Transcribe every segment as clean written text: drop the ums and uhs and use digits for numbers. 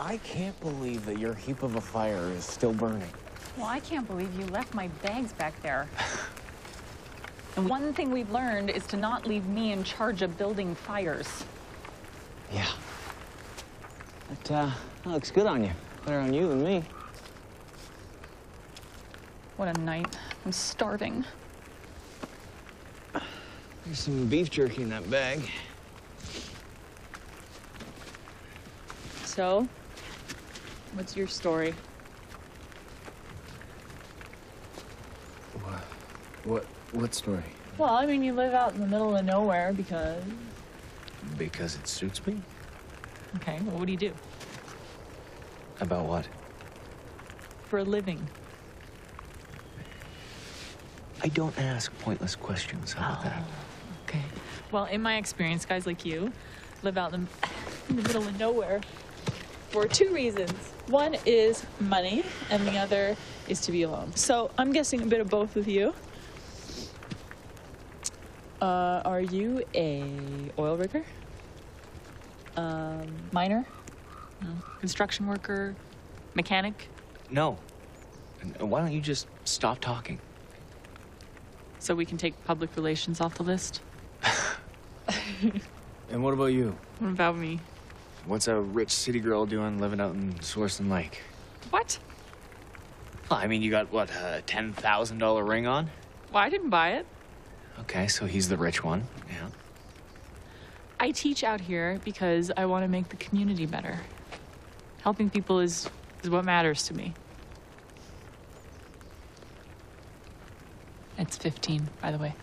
I can't believe that your heap of a fire is still burning. Well, I can't believe you left my bags back there. And one thing we've learned is to not leave me in charge of building fires. Yeah. That looks good on you. Better on you than me. What a night. I'm starving. There's some beef jerky in that bag. So, what's your story? What story? Well, I mean, you live out in the middle of nowhere because... Because it suits me? Okay, well, what do you do? About what? For a living. I don't ask pointless questions. How about that? Okay. Well, in my experience, guys like you live out in the middle of nowhere for two reasons. One is money, and the other is to be alone. So I'm guessing a bit of both with you. Are you a oil rigger? Miner? No. Construction worker? Mechanic? No. Why don't you just stop talking? So we can take public relations off the list? And what about you? What about me? What's a rich city girl doing living out in Swarson Lake? What? Well, I mean, you got, what, a $10,000 ring on? Well, I didn't buy it. Okay, so he's the rich one. Yeah. I teach out here because I want to make the community better. Helping people is what matters to me. It's 15, by the way.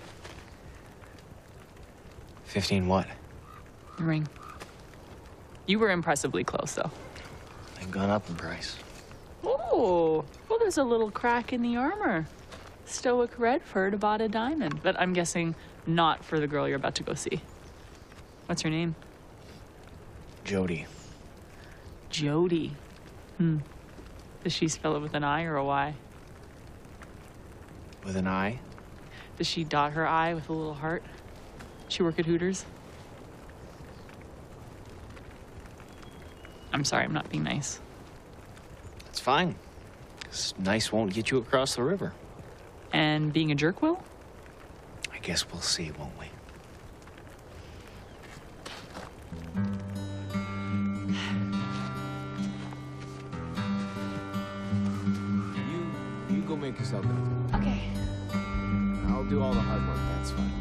15 what? The ring. You were impressively close, though. They've gone up in price. Oh, well, there's a little crack in the armor. Stoic Redford bought a diamond, but I'm guessing not for the girl you're about to go see. What's her name? Jody. Jody. Does she spell it with an I or a Y? With an I? Does she dot her I with a little heart? She work at Hooters? I'm sorry, I'm not being nice. That's fine. 'Cause nice won't get you across the river. And being a jerk will? I guess we'll see, won't we? You go make yourself dinner. Okay. I'll do all the hard work, that's fine.